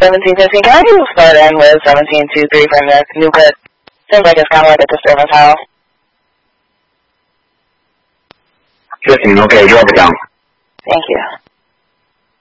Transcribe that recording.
1715. Can I do start in with 1723 from this new bit? Seems like it's kind of like a disturbance house. 15, okay, drop it down. Thank you.